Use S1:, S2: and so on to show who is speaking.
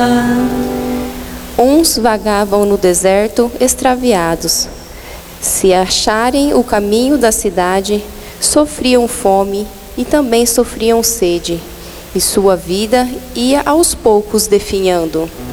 S1: Uns vagavam no deserto extraviados. Se acharem o caminho da cidade, sofriam fome e também sofriam sede, e sua vida ia aos poucos definhando.